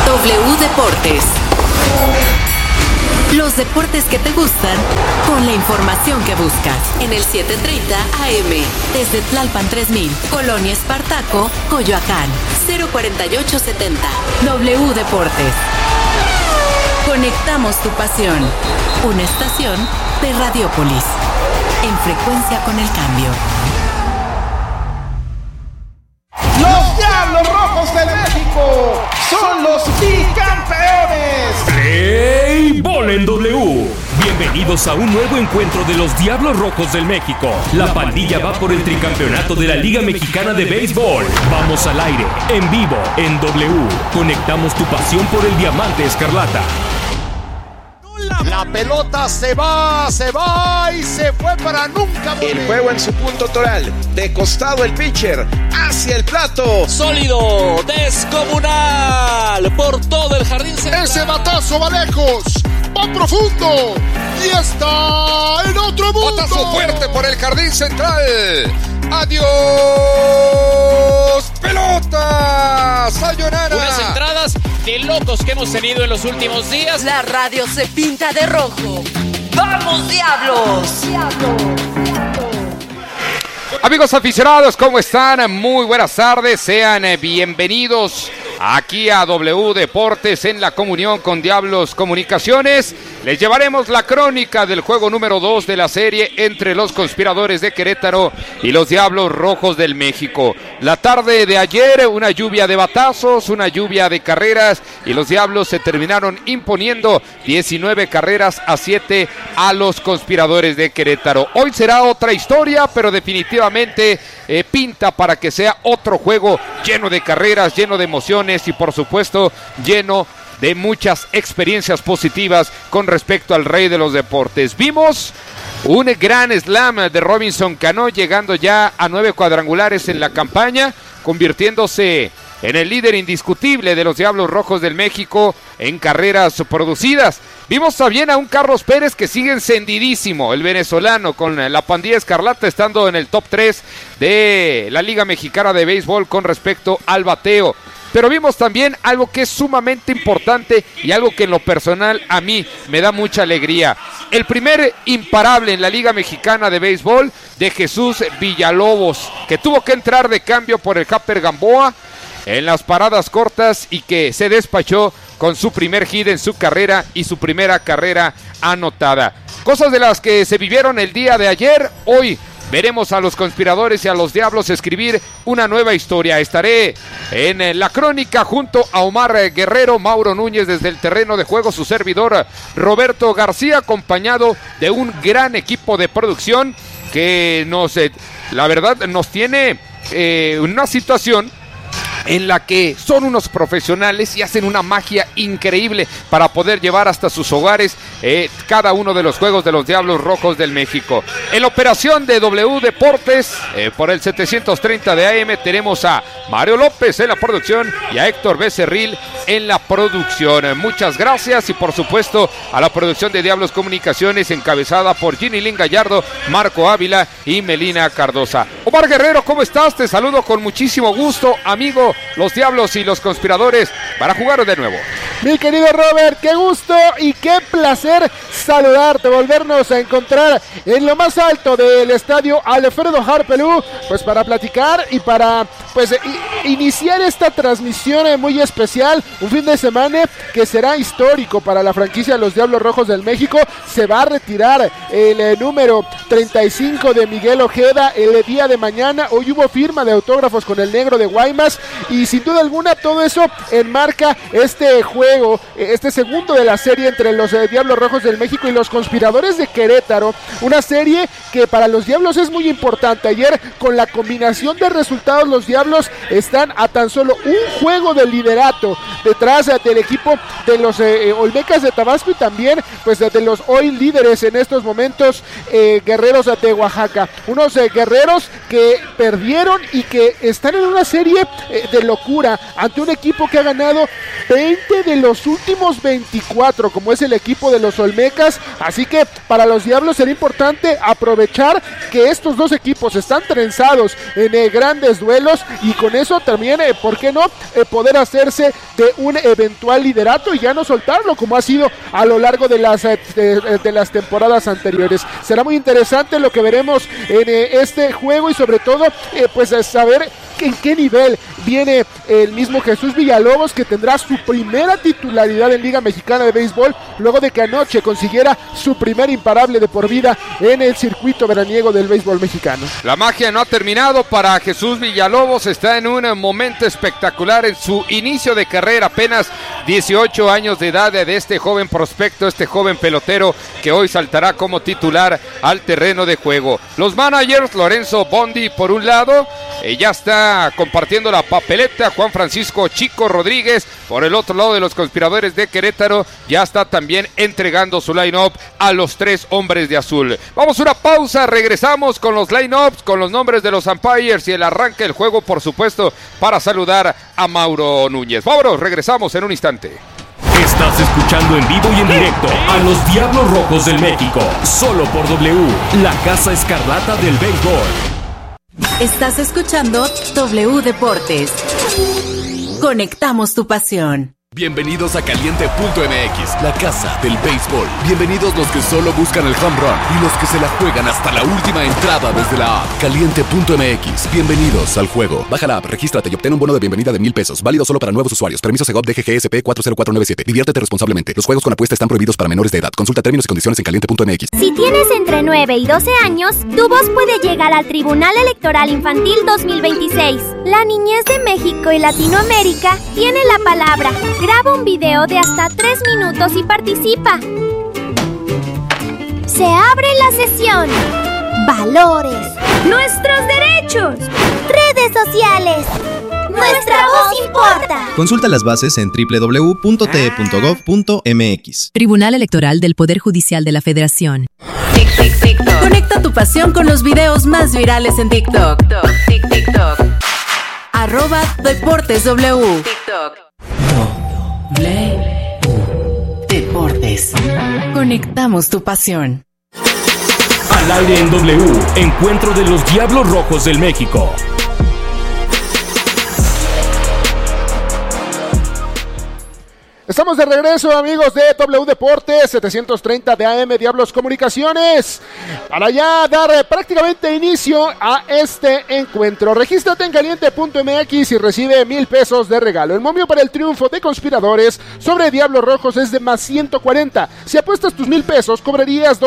W Deportes. Los deportes que te gustan, con la información que buscas. En el 730 AM, desde Tlalpan 3000, Colonia Espartaco, Coyoacán, 04870. W Deportes. Conectamos tu pasión. Una estación de Radiopolis. En frecuencia con el cambio. Los Diablos Rojos de México son los bicampeones. Play Ball en W. Bienvenidos a un nuevo encuentro de los Diablos Rojos del México. La pandilla va por el tricampeonato de la Liga Mexicana de Béisbol. Vamos al aire, en vivo, en W. Conectamos tu pasión por el diamante escarlata. La pelota se va y se fue para nunca volver. El juego en su punto toral. De costado el pitcher, hacia el plato. Sólido, descomunal, por todo el jardín central. Ese batazo va lejos, va profundo y está en otro mundo. Batazo fuerte por el jardín central. Adiós, pelota, sayonara. Unas entradas de locos que hemos tenido en los últimos días. La radio se pinta de rojo. ¡Vamos, Diablos! Amigos aficionados, ¿cómo están? Muy buenas tardes, sean bienvenidos aquí a W Deportes en la comunión con Diablos Comunicaciones. Les llevaremos la crónica del juego número 2 de la serie entre los Conspiradores de Querétaro y los Diablos Rojos del México. La tarde de ayer, una lluvia de batazos, una lluvia de carreras y los Diablos se terminaron imponiendo 19 carreras a 7 a los Conspiradores de Querétaro. Hoy será otra historia, pero definitivamente pinta para que sea otro juego lleno de carreras, lleno de emociones y por supuesto lleno de muchas experiencias positivas con respecto al rey de los deportes. Vimos un gran slam de Robinson Cano llegando ya a 9 cuadrangulares en la campaña, convirtiéndose en el líder indiscutible de los Diablos Rojos del México en carreras producidas. Vimos también a un Carlos Pérez que sigue encendidísimo, el venezolano, con la pandilla escarlata estando en el top 3 de la Liga Mexicana de Béisbol con respecto al bateo. Pero vimos también algo que es sumamente importante y algo que en lo personal a mí me da mucha alegría. El primer imparable en la Liga Mexicana de Béisbol de Jesús Villalobos, que tuvo que entrar de cambio por el Capper Gamboa en las paradas cortas y que se despachó con su primer hit en su carrera y su primera carrera anotada. Cosas de las que se vivieron el día de ayer. Hoy veremos a los Conspiradores y a los Diablos escribir una nueva historia. Estaré en la crónica junto a Omar Guerrero, Mauro Núñez desde el terreno de juego, su servidor Roberto García, acompañado de un gran equipo de producción que la verdad nos tiene una situación en la que son unos profesionales y hacen una magia increíble para poder llevar hasta sus hogares cada uno de los juegos de los Diablos Rojos del México. En la operación de W Deportes, por el 730 de AM, tenemos a Mario López en la producción y a Héctor Becerril en la producción. Muchas gracias y por supuesto a la producción de Diablos Comunicaciones encabezada por Ginny Lin Gallardo, Marco Ávila y Melina Cardosa. Omar Guerrero, ¿cómo estás? Te saludo con muchísimo gusto, amigo. Los Diablos y los Conspiradores para jugar de nuevo. Mi querido Robert, qué gusto y qué placer saludarte, volvernos a encontrar en lo más alto del estadio Alfredo Harpelú, pues para platicar y para iniciar esta transmisión muy especial, un fin de semana que será histórico para la franquicia de los Diablos Rojos del México. Se va a retirar el número 35 de Miguel Ojeda el día de mañana. Hoy hubo firma de autógrafos con el negro de Guaymas y sin duda alguna todo eso enmarca este juego, este segundo de la serie entre los Diablos Rojos del México y los Conspiradores de Querétaro, una serie que para los Diablos es muy importante. Ayer con la combinación de resultados los Diablos están a tan solo un juego de liderato detrás del equipo de los Olmecas de Tabasco y también pues de los hoy líderes en estos momentos Guerreros de Oaxaca, unos guerreros que perdieron y que están en una serie de locura ante un equipo que ha ganado 20 de los últimos 24, como es el equipo de los Olmecas, semanas, así que para los Diablos será importante aprovechar que estos dos equipos están trenzados en grandes duelos y con eso también, ¿por qué no? Poder hacerse de un eventual liderato y ya no soltarlo como ha sido a lo largo de las temporadas anteriores. Será muy interesante lo que veremos en este juego y sobre todo pues saber en qué nivel viene el mismo Jesús Villalobos, que tendrá su primera titularidad en Liga Mexicana de Béisbol luego de que anoche consiguiera su primer imparable de por vida en el circuito veraniego del béisbol mexicano. La magia no ha terminado para Jesús Villalobos, está en un momento espectacular en su inicio de carrera, apenas 18 años de edad de este joven prospecto, este joven pelotero que hoy saltará como titular al terreno de juego. Los managers, Lorenzo Bondi por un lado, ya está compartiendo la papeleta. Juan Francisco Chico Rodríguez por el otro lado de los conspiradores de Querétaro ya está también entregando su line-up a los 3 hombres de azul. Vamos a una pausa, regresamos con los line-ups, con los nombres de los umpires y el arranque del juego, por supuesto, para saludar a Mauro Núñez. Vámonos, regresamos en un instante. Estás escuchando en vivo y en directo a los Diablos Rojos del México, solo por W, la Casa Escarlata del Béisbol. Estás escuchando W Deportes. Conectamos tu pasión. Bienvenidos a Caliente.mx, la casa del béisbol. Bienvenidos los que solo buscan el home run y los que se la juegan hasta la última entrada desde la app. Caliente.mx, bienvenidos al juego. Baja la app, regístrate y obtén un bono de bienvenida de $1,000. Válido solo para nuevos usuarios. Permiso Segov DGGSP 40497. Diviértete responsablemente. Los juegos con apuesta están prohibidos para menores de edad. Consulta términos y condiciones en Caliente.mx. Si tienes entre 9 y 12 años, tu voz puede llegar al Tribunal Electoral Infantil 2026. La niñez de México y Latinoamérica tiene la palabra. Graba un video de hasta 3 minutos y participa. Se abre la sesión. Valores. Nuestros derechos. Redes sociales. Nuestra voz importa. Consulta las bases en www.te.gov.mx. Tribunal Electoral del Poder Judicial de la Federación. TikTok. Conecta tu pasión con los videos más virales en TikTok. TikTok. @DeportesW. TikTok. Deportes. Conectamos tu pasión. Al aire en W, encuentro de los Diablos Rojos del México. Estamos de regreso, amigos de W Deportes, 730 de AM Diablos Comunicaciones, para ya dar prácticamente inicio a este encuentro. Regístrate en Caliente.mx y recibe $1,000 de regalo. El momio para el triunfo de Conspiradores sobre Diablos Rojos es de más 140. Si apuestas tus $1,000, cobrarías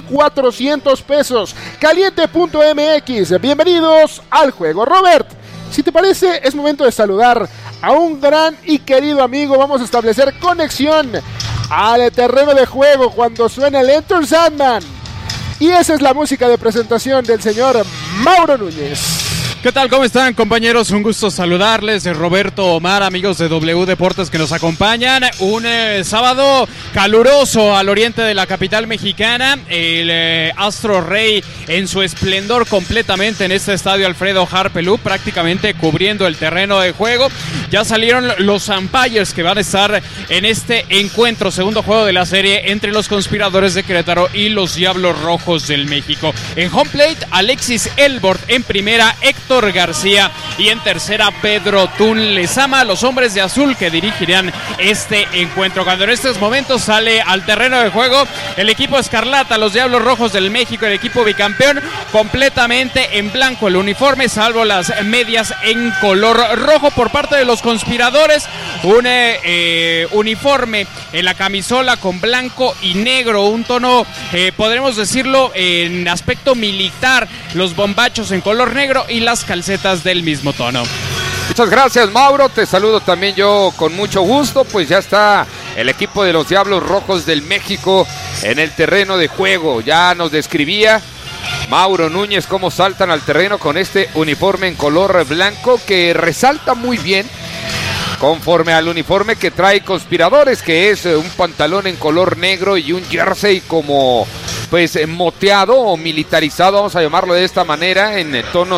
$2,400. Caliente.mx, bienvenidos al juego. Robert, si te parece, es momento de saludar a un gran y querido amigo. Vamos a establecer conexión al terreno de juego cuando suena el Enter Sandman. Y esa es la música de presentación del señor Mauro Núñez. ¿Qué tal? ¿Cómo están, compañeros? Un gusto saludarles. Roberto, Omar, amigos de W Deportes que nos acompañan. Un sábado caluroso al oriente de la capital mexicana. El Astro Rey en su esplendor completamente en este estadio Alfredo Harpelú, prácticamente cubriendo el terreno de juego. Ya salieron los umpires que van a estar en este encuentro, segundo juego de la serie entre los Conspiradores de Querétaro y los Diablos Rojos del México. En home plate, Alexis Elbort; en primera, Héctor García; y en tercera, Pedro Tun Lezama, los hombres de azul que dirigirán este encuentro. Cuando en estos momentos sale al terreno de juego el equipo escarlata, los Diablos Rojos del México, el equipo bicampeón, completamente en blanco el uniforme, salvo las medias en color rojo. Por parte de los Conspiradores, un uniforme en la camisola con blanco y negro, un tono, podremos decirlo, en aspecto militar, los bombachos en color negro y las calcetas del mismo tono. Muchas gracias, Mauro, te saludo también yo con mucho gusto. Pues ya está el equipo de los Diablos Rojos del México en el terreno de juego. Ya nos describía Mauro Núñez cómo saltan al terreno con este uniforme en color blanco que resalta muy bien conforme al uniforme que trae Conspiradores, que es un pantalón en color negro y un jersey como pues moteado o militarizado, vamos a llamarlo de esta manera, en tonos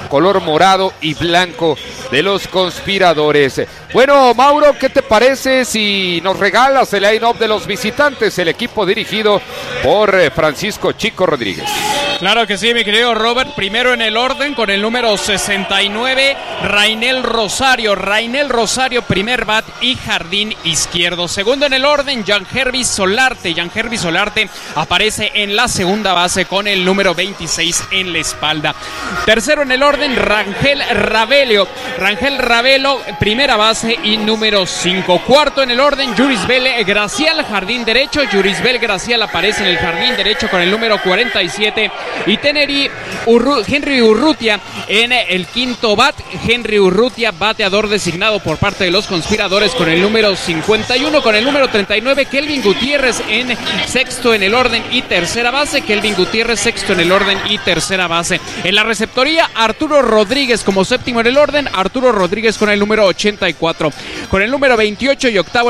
color morado y blanco de los conspiradores. Bueno, Mauro, ¿qué te parece si nos regalas el line-up de los visitantes, el equipo dirigido por Francisco Chico Rodríguez? Claro que sí, mi querido Robert. Primero en el orden con el número 69, Rainel Rosario. Rainel Rosario, primer bat y jardín izquierdo. Segundo en el orden, Jan-Hervis Solarte. Jan-Hervis Solarte aparece en la segunda base con el número 26 en la espalda. Tercero en el orden, Rangel Ravelo. Rangel Ravelo, primera base y número 5. Cuarto en el orden, Yurisbel Gracial, jardín derecho. Yurisbel Gracial aparece en el jardín derecho con el número 47. Y Henry Urrutia en el quinto bat. Henry Urrutia, bateador designado por parte de los conspiradores con el número 51. Con el número 39, Kelvin Gutiérrez en sexto en el orden y tercera base. Kelvin Gutiérrez sexto en el orden y tercera base. En la receptoría, Arturo Rodríguez como séptimo en el orden. Arturo Rodríguez con el número 84. Con el número 28 y octavo